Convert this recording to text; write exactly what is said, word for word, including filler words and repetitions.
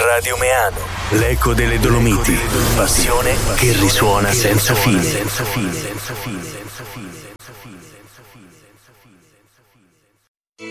Radio Meano, l'eco delle Dolomiti, passione che risuona senza fine.